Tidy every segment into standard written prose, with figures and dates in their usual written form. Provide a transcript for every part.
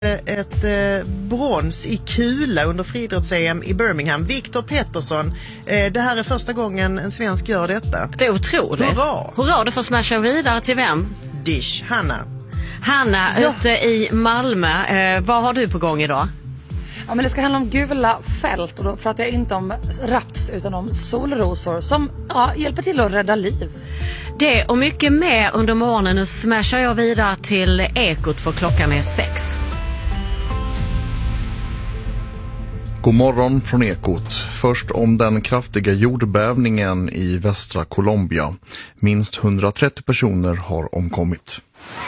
ett brons i kula under friidrotts-EM i Birmingham. Viktor Pettersson, det här är första gången en svensk gör detta. Det är otroligt. Hurra! Hurra, du får smasha vidare till vem? Dish, Hanna. Hanna, ute i Malmö. Vad har du på gång idag? Ja, men det ska handla om gula fält och då pratar jag inte om raps utan om solrosor som hjälper till att rädda liv. Det och mycket mer under morgonen. Nu smashar jag vidare till Ekot för klockan är 6. God morgon från Ekot. Först om den kraftiga jordbävningen i västra Colombia. Minst 130 personer har omkommit.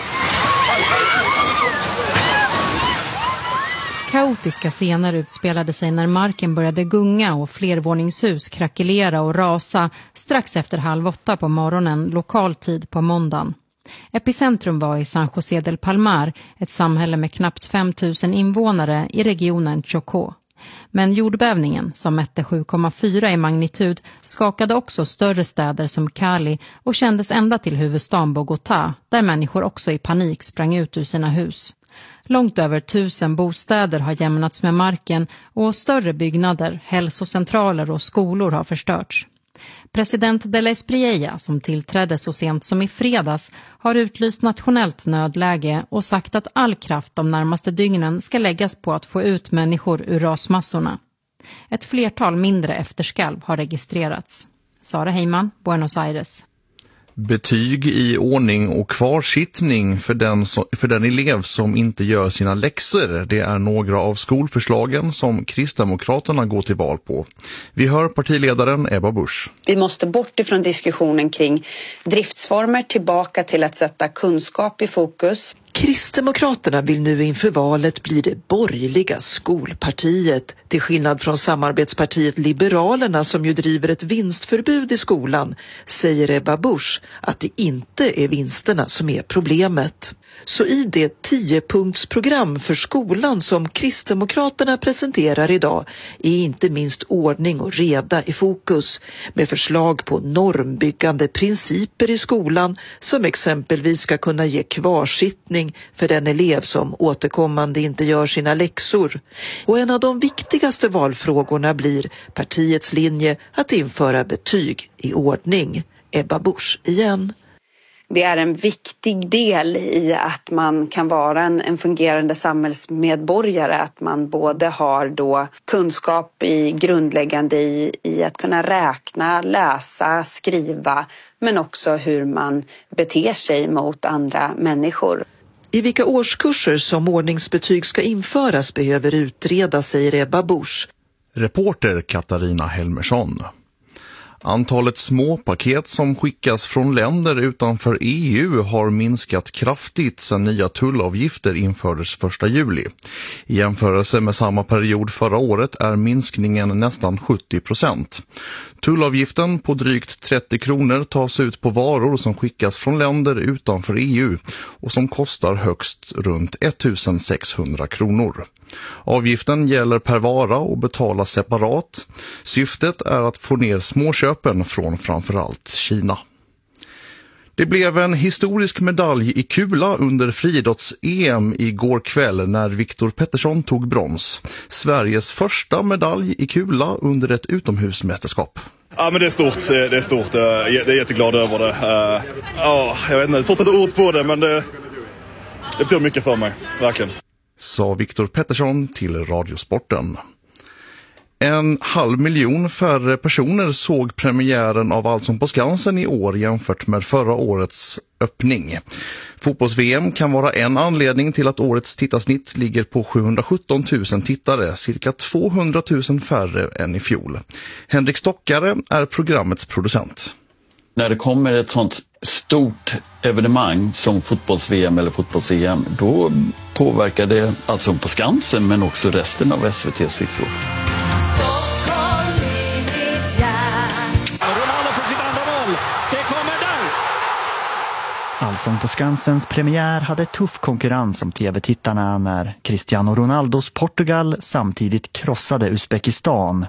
Kaotiska scener utspelade sig när marken började gunga och flervåningshus krackelera och rasa strax efter 7:30 på morgonen lokal tid på måndagen. Epicentrum var i San José del Palmar, ett samhälle med knappt 5 000 invånare i regionen Chocó. Men jordbävningen, som mätte 7,4 i magnitud, skakade också större städer som Cali och kändes ända till huvudstaden Bogotá, där människor också i panik sprang ut ur sina hus. Långt över 1000 bostäder har jämnats med marken och större byggnader, hälsocentraler och skolor har förstörts. President de la Espriella, som tillträdde så sent som i fredags, har utlyst nationellt nödläge och sagt att all kraft de närmaste dygnen ska läggas på att få ut människor ur rasmassorna. Ett flertal mindre efterskalv har registrerats. Sara Heiman, Buenos Aires. Betyg i ordning och kvarsittning för den elev som inte gör sina läxor. Det är några av skolförslagen som Kristdemokraterna går till val på. Vi hör partiledaren Ebba Busch. Vi måste bort ifrån diskussionen kring driftsformer tillbaka till att sätta kunskap i fokus. Kristdemokraterna vill nu inför valet bli det borgerliga skolpartiet. Till skillnad från samarbetspartiet Liberalerna som ju driver ett vinstförbud i skolan, säger Ebba Busch att det inte är vinsterna som är problemet. Så i det 10-punktsprogram för skolan som Kristdemokraterna presenterar idag är inte minst ordning och reda i fokus, med förslag på normbyggande principer i skolan som exempelvis ska kunna ge kvarsittning för den elev som återkommande inte gör sina läxor. Och en av de viktigaste valfrågorna blir partiets linje att införa betyg i ordning. Ebba Busch igen. Det är en viktig del i att man kan vara en fungerande samhällsmedborgare. Att man både har då kunskap i grundläggande i att kunna räkna, läsa, skriva, men också hur man beter sig mot andra människor. I vilka årskurser som ordningsbetyg ska införas behöver utredas, säger Ebba Busch. Reporter Katarina Helmersson. Antalet småpaket som skickas från länder utanför EU har minskat kraftigt sedan nya tullavgifter infördes 1 juli. I jämförelse med samma period förra året är minskningen nästan 70%. Tullavgiften på drygt 30 kronor tas ut på varor som skickas från länder utanför EU och som kostar högst runt 1600 kronor. Avgiften gäller per vara och betalas separat. Syftet är att få ner småköpen från framförallt Kina. Det blev en historisk medalj i kula under friidrotts-EM igår kväll när Viktor Pettersson tog brons. Sveriges första medalj i kula under ett utomhusmästerskap. Ja, men det är stort. Det är stort. Jag är jätteglad över det. Jag vet inte, jag får ta ord på det, men det betyder mycket för mig, verkligen. Sa Viktor Pettersson till Radiosporten. 500 000 färre personer såg premiären av Allsång på Skansen i år jämfört med förra årets öppning. Fotbolls-VM kan vara en anledning till att årets tittarsnitt ligger på 717 000 tittare, cirka 200 000 färre än i fjol. Henrik Stockare är programmets producent. När det kommer ett sånt stort evenemang som fotbolls-VM eller fotbolls-EM, då påverkar det Allsång på Skansen men också resten av SVT:s siffror. Stockholm i mitt hjärta. Ronaldo för sitt andra mål. Det kommer där. Allsång på Skansens premiär hade tuff konkurrens om tv-tittarna när Cristiano Ronaldos Portugal samtidigt krossade Uzbekistan.